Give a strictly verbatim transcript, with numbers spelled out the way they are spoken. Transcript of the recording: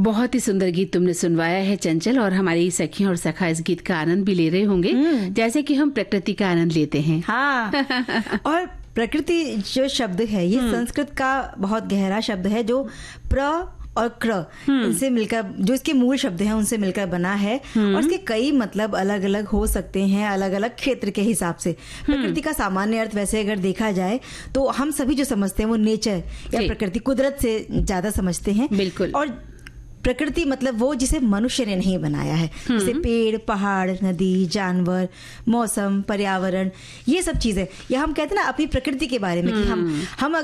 बहुत ही सुंदर गीत तुमने सुनवाया है चंचल, और हमारी सखियां और सखा इस गीत का आनंद भी ले रहे होंगे जैसे कि हम प्रकृति का आनंद लेते हैं। हाँ। और प्रकृति जो शब्द है ये संस्कृत का बहुत गहरा शब्द है जो प्र और क्र इनसे मिलकर, जो इसके मूल शब्द हैं उनसे मिलकर बना है, और इसके कई मतलब अलग अलग हो सकते हैं अलग अलग क्षेत्र के हिसाब से। प्रकृति का सामान्य अर्थ वैसे अगर देखा जाए तो हम सभी जो समझते हैं वो नेचर या प्रकृति, कुदरत से ज्यादा समझते हैं। बिल्कुल। और प्रकृति मतलब वो जिसे मनुष्य ने नहीं बनाया है, जैसे पेड़, पहाड़, नदी, जानवर, मौसम, पर्यावरण, ये सब चीजें। या हम कहते हैं ना अपनी प्रकृति के बारे में कि हम हम